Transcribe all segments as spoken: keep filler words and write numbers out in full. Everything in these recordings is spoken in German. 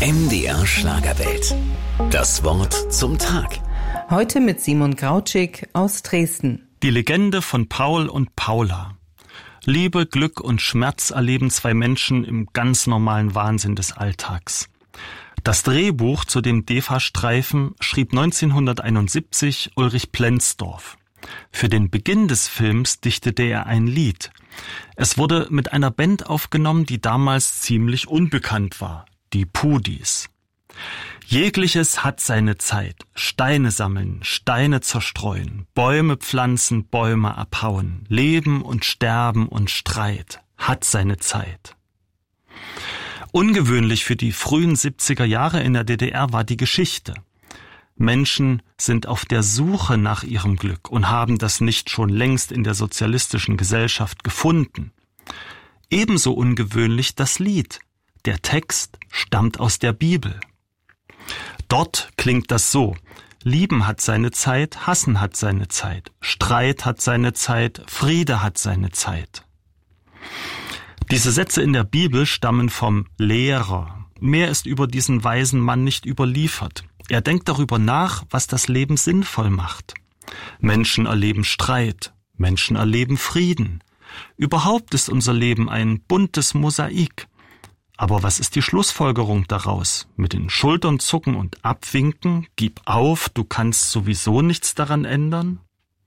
M D R Schlagerwelt. Das Wort zum Tag. Heute mit Simon Grautschik aus Dresden. Die Legende von Paul und Paula. Liebe, Glück und Schmerz erleben zwei Menschen im ganz normalen Wahnsinn des Alltags. Das Drehbuch zu dem D E F A-Streifen schrieb neunzehnhunderteinundsiebzig Ulrich Plenzdorf. Für den Beginn des Films dichtete er ein Lied. Es wurde mit einer Band aufgenommen, die damals ziemlich unbekannt war, die Pudis. Jegliches hat seine Zeit. Steine sammeln, Steine zerstreuen, Bäume pflanzen, Bäume abhauen, Leben und Sterben und Streit hat seine Zeit. Ungewöhnlich für die frühen siebziger Jahre in der D D R war die Geschichte. Menschen sind auf der Suche nach ihrem Glück und haben das nicht schon längst in der sozialistischen Gesellschaft gefunden. Ebenso ungewöhnlich das Lied. Der Text stammt aus der Bibel. Dort klingt das so: Lieben hat seine Zeit, Hassen hat seine Zeit, Streit hat seine Zeit, Friede hat seine Zeit. Diese Sätze in der Bibel stammen vom Lehrer. Mehr ist über diesen weisen Mann nicht überliefert. Er denkt darüber nach, was das Leben sinnvoll macht. Menschen erleben Streit, Menschen erleben Frieden. Überhaupt ist unser Leben ein buntes Mosaik. Aber was ist die Schlussfolgerung daraus? Mit den Schultern zucken und abwinken? Gib auf, du kannst sowieso nichts daran ändern?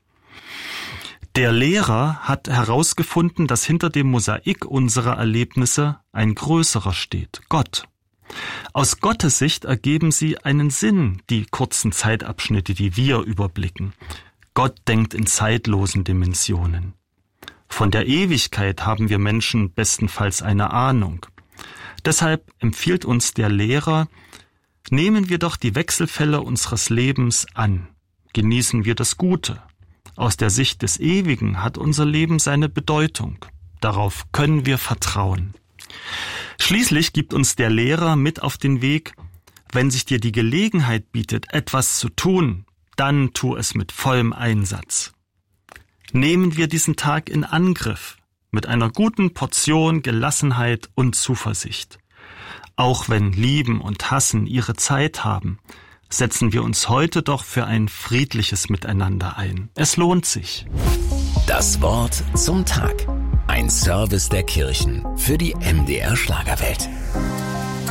Der Lehrer hat herausgefunden, dass hinter dem Mosaik unserer Erlebnisse ein größerer steht, Gott. Aus Gottes Sicht ergeben sie einen Sinn, die kurzen Zeitabschnitte, die wir überblicken. Gott denkt in zeitlosen Dimensionen. Von der Ewigkeit haben wir Menschen bestenfalls eine Ahnung. Deshalb empfiehlt uns der Lehrer, nehmen wir doch die Wechselfälle unseres Lebens an. Genießen wir das Gute. Aus der Sicht des Ewigen hat unser Leben seine Bedeutung. Darauf können wir vertrauen. Schließlich gibt uns der Lehrer mit auf den Weg: Wenn sich dir die Gelegenheit bietet, etwas zu tun, dann tu es mit vollem Einsatz. Nehmen wir diesen Tag in Angriff, mit einer guten Portion Gelassenheit und Zuversicht. Auch wenn Lieben und Hassen ihre Zeit haben, setzen wir uns heute doch für ein friedliches Miteinander ein. Es lohnt sich. Das Wort zum Tag. Ein Service der Kirchen für die M D R Schlagerwelt.